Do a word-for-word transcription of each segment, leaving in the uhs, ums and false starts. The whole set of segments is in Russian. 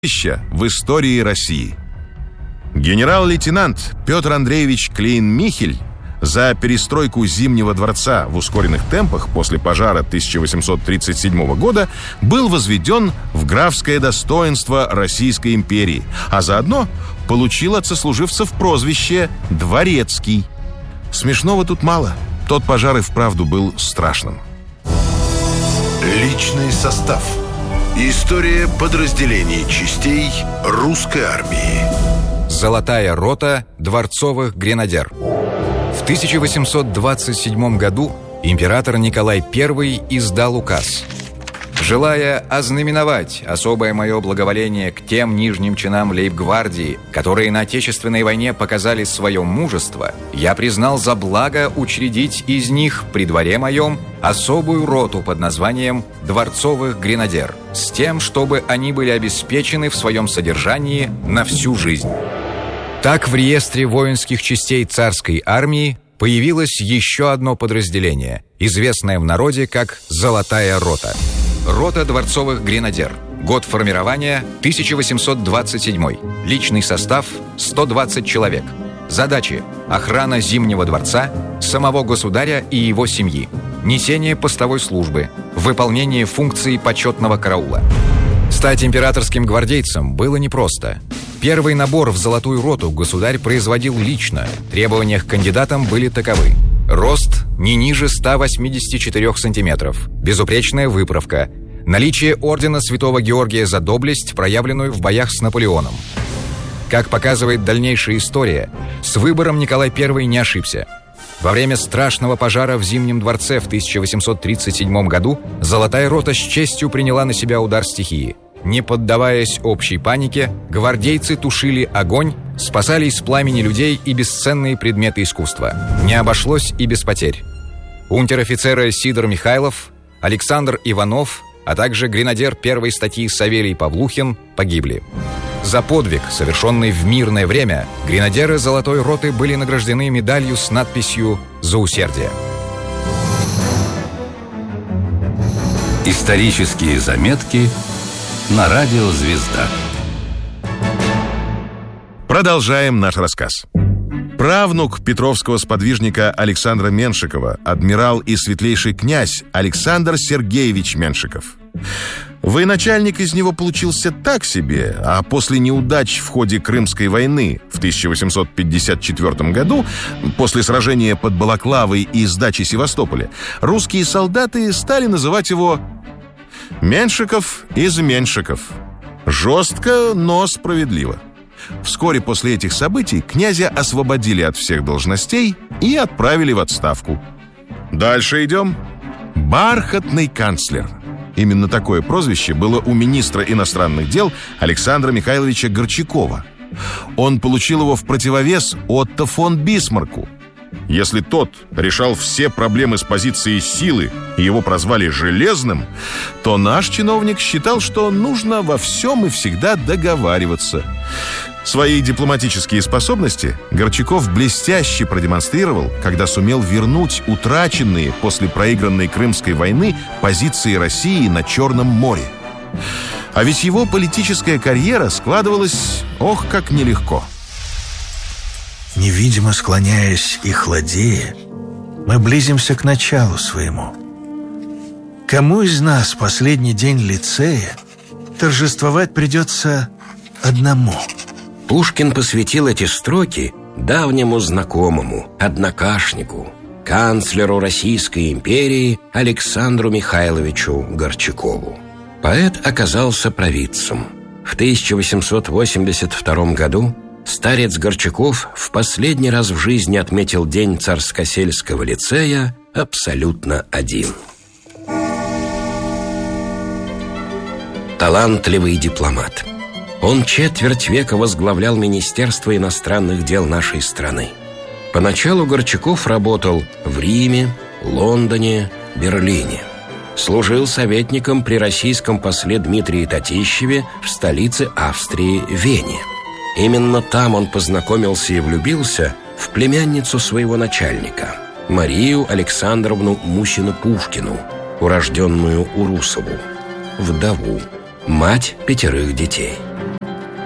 в истории России. Генерал-лейтенант Петр Андреевич Клейн-Михель за перестройку Зимнего дворца в ускоренных темпах после пожара тысяча восемьсот тридцать седьмого года был возведен в графское достоинство Российской империи, а заодно получил от сослуживцев прозвище «Дворецкий». Смешного тут мало. Тот пожар и вправду был страшным. Личный состав. История подразделений частей русской армии. Золотая рота дворцовых гренадер. В тысяча восемьсот двадцать седьмом году император Николай Первый издал указ: «Желая ознаменовать особое мое благоволение к тем нижним чинам лейб-гвардии, которые на Отечественной войне показали свое мужество, я признал за благо учредить из них при дворе моем особую роту под названием «Дворцовых гренадер», с тем, чтобы они были обеспечены в своем содержании на всю жизнь». Так в реестре воинских частей царской армии появилось еще одно подразделение, известное в народе как «Золотая рота». Рота дворцовых гренадер. Год формирования тысяча восемьсот двадцать седьмой. Личный состав сто двадцать человек. Задачи: охрана Зимнего дворца, самого государя и его семьи, несение постовой службы, выполнение функций почетного караула. Стать императорским гвардейцем было непросто. Первый набор в Золотую роту государь производил лично. Требования к кандидатам были таковы: рост не ниже ста восьмидесяти четырёх сантиметров, безупречная выправка, наличие ордена Святого Георгия за доблесть, проявленную в боях с Наполеоном. Как показывает дальнейшая история, с выбором Николай Первый не ошибся. Во время страшного пожара в Зимнем дворце в тысяча восемьсот тридцать седьмом году Золотая рота с честью приняла на себя удар стихии. Не поддаваясь общей панике, гвардейцы тушили огонь, спасали из пламени людей и бесценные предметы искусства. Не обошлось и без потерь. Унтер-офицеры Сидор Михайлов, Александр Иванов, а также гренадер первой статьи Савелий Павлухин погибли. За подвиг, совершенный в мирное время, гренадеры Золотой роты были награждены медалью с надписью «За усердие». Исторические заметки на радио «Звезда». Продолжаем наш рассказ. Правнук петровского сподвижника Александра Меншикова, адмирал и светлейший князь Александр Сергеевич Меншиков. Военачальник из него получился так себе, а после неудач в ходе Крымской войны в тысяча восемьсот пятьдесят четвёртом году, после сражения под Балаклавой и сдачи Севастополя, русские солдаты стали называть его Меншиков из Меншиков. Жестко, но справедливо. Вскоре после этих событий князя освободили от всех должностей и отправили в отставку. Дальше идем. Бархатный канцлер. Именно такое прозвище было у министра иностранных дел Александра Михайловича Горчакова. Он получил его в противовес Отто фон Бисмарку. Если тот решал все проблемы с позиции силы, и его прозвали «железным», то наш чиновник считал, что нужно во всем и всегда договариваться. Свои дипломатические способности Горчаков блестяще продемонстрировал, когда сумел вернуть утраченные после проигранной Крымской войны позиции России на Черном море. А ведь его политическая карьера складывалась, ох, как нелегко. Невидимо склоняясь и хладея, мы близимся к началу своему. Кому из нас последний день лицея торжествовать придется одному? Пушкин посвятил эти строки давнему знакомому, однокашнику, канцлеру Российской империи Александру Михайловичу Горчакову. Поэт оказался провидцем. В тысяча восемьсот восемьдесят втором году старец Горчаков в последний раз в жизни отметил день Царскосельского лицея абсолютно один. Талантливый дипломат. Он четверть века возглавлял Министерство иностранных дел нашей страны. Поначалу Горчаков работал в Риме, Лондоне, Берлине. Служил советником при российском после Дмитрии Татищеве в столице Австрии Вене. Именно там он познакомился и влюбился в племянницу своего начальника, Марию Александровну Мусину-Пушкину, урожденную Урусову, вдову, мать пятерых детей.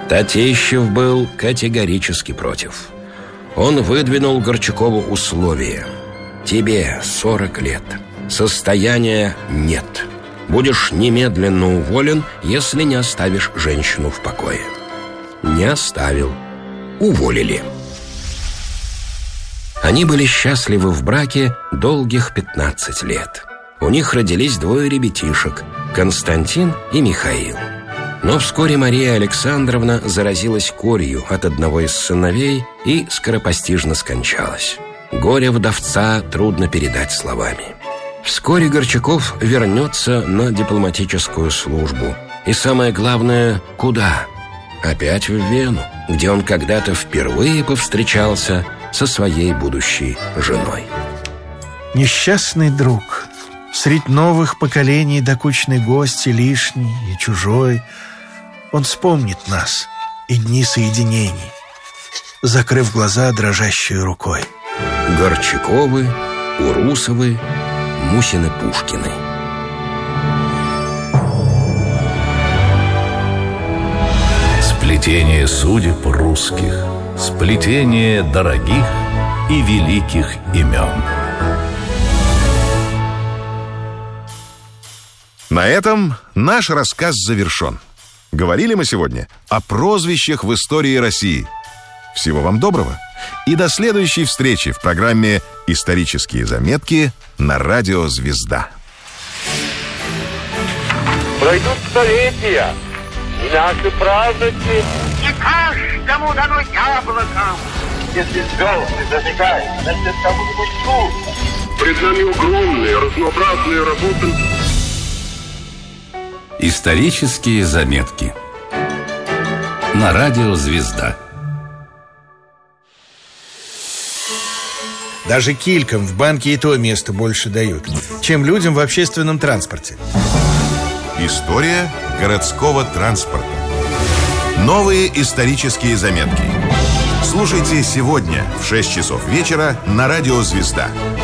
Татищев был категорически против. Он выдвинул Горчакову условие: тебе сорок лет, состояния нет. Будешь немедленно уволен, если не оставишь женщину в покое. Не оставил. Уволили. Они были счастливы в браке долгих пятнадцать лет. У них родились двое ребятишек – Константин и Михаил. Но вскоре Мария Александровна заразилась корью от одного из сыновей и скоропостижно скончалась. Горе вдовца трудно передать словами. Вскоре Горчаков вернется на дипломатическую службу. И самое главное, куда? Опять в Вену, где он когда-то впервые повстречался со своей будущей женой. Несчастный друг, средь новых поколений докучный гость и лишний, и чужой, он вспомнит нас и дни соединений, закрыв глаза дрожащей рукой. Горчаковы, Урусовы, Мусины, Пушкины. Сплетение судеб русских, сплетение дорогих и великих имен. На этом наш рассказ завершен. Говорили мы сегодня о прозвищах в истории России. Всего вам доброго и до следующей встречи в программе «Исторические заметки» на радио «Звезда». Пройдут столетия, и наши праздники, и каждому дано яблоко. Если звезды зажигают, значит, кому-нибудь трудно. Пред нами огромные, разнообразные работы. Исторические заметки на радио «Звезда». Даже килькам в банке и то места больше дают, чем людям в общественном транспорте. История городского транспорта. Новые исторические заметки. Слушайте сегодня в шесть часов вечера на радио «Звезда».